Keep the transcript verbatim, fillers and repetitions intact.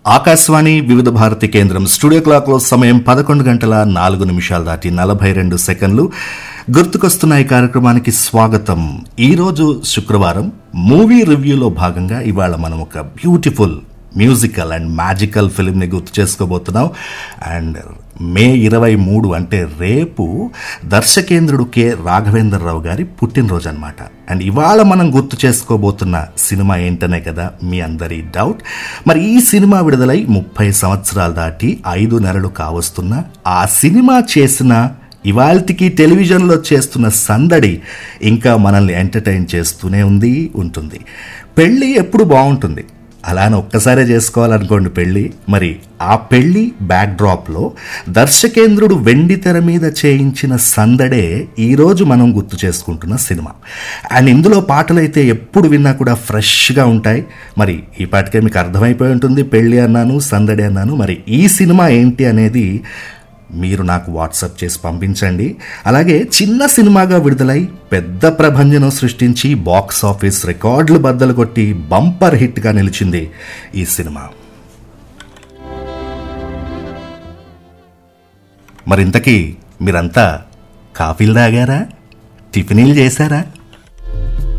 ఆకాశవాణి వివిధ భారతి కేంద్రం స్టూడియో క్లాక్లో సమయం పదకొండు గంటల నాలుగు నిమిషాలు దాటి నలభై రెండు సెకండ్లు. గుర్తుకొస్తున్న ఈ కార్యక్రమానికి స్వాగతం. ఈరోజు శుక్రవారం మూవీ రివ్యూలో భాగంగా ఇవాళ మనం ఒక బ్యూటిఫుల్ మ్యూజికల్ అండ్ మ్యాజికల్ ఫిల్మ్ని గుర్తు చేసుకోబోతున్నాం. అండ్ మే ఇరవై మూడు అంటే రేపు దర్శకేంద్రుడు కె రాఘవేంద్రరావు గారి పుట్టినరోజు అనమాట. అండ్ ఇవాళ మనం గుర్తు చేసుకోబోతున్న సినిమా ఏంటనే కదా మీ అందరి డౌట్. మరి ఈ సినిమా విడుదలై ముప్పై సంవత్సరాలు దాటి ఐదు నెలలు కావస్తున్న ఆ సినిమా చేసిన ఇవాల్టికి టెలివిజన్లో చేస్తున్న సందడి ఇంకా మనల్ని ఎంటర్టైన్ చేస్తూనే ఉంది ఉంటుంది. పెళ్ళి ఎప్పుడు బాగుంటుంది, అలానే ఒక్కసారే చేసుకోవాలనుకోండి పెళ్ళి. మరి ఆ పెళ్ళి బ్యాక్డ్రాప్లో దర్శకేంద్రుడు వెండి తెర మీద చేయించిన సందడే ఈరోజు మనం గుర్తు చేసుకుంటున్న సినిమా. అండ్ ఇందులో పాటలైతే ఎప్పుడు విన్నా కూడా ఫ్రెష్గా ఉంటాయి. మరి ఈ పాటకే మీకు అర్థమైపోయి ఉంటుంది, పెళ్ళి అన్నాను సందడి అన్నాను. మరి ఈ సినిమా ఏంటి అనేది మీరు నాకు వాట్సాప్ చేసి పంపించండి. అలాగే చిన్న సినిమాగా విడుదలై పెద్ద ప్రభంజనం సృష్టించి బాక్స్ ఆఫీస్ రికార్డులు బద్దలు కొట్టి బంపర్ హిట్గా నిలిచింది ఈ సినిమా. మరింతకీ మీరంతా కాఫీలు తాగారా, టిఫినీలు చేశారా?